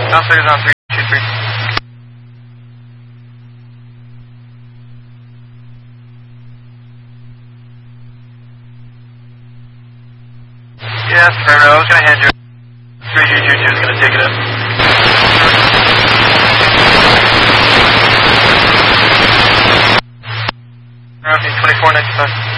Oscillator's on 323. Yes, I was going to hand you 3G22 is going to take it up. Okay, 2495.